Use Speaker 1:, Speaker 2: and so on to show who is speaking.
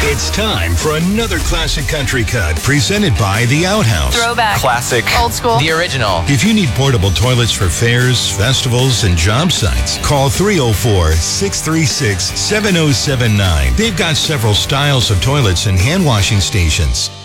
Speaker 1: It's time for another classic country cut presented by The Outhouse.
Speaker 2: Throwback.
Speaker 3: Classic.
Speaker 2: Old school.
Speaker 3: The original.
Speaker 1: If you need portable toilets for fairs, festivals, and job sites, call 304-636-7079. They've got several styles of toilets and hand washing stations.